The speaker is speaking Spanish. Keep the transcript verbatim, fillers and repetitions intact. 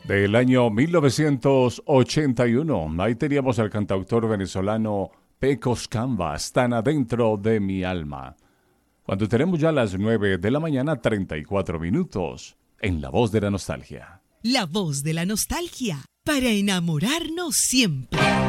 del año mil novecientos ochenta y uno. Ahí teníamos al cantautor venezolano Pecos Canvas, Tan adentro de mi alma. Cuando tenemos ya las nueve de la mañana, treinta y cuatro minutos, en La Voz de la Nostalgia. La Voz de la Nostalgia, para enamorarnos siempre.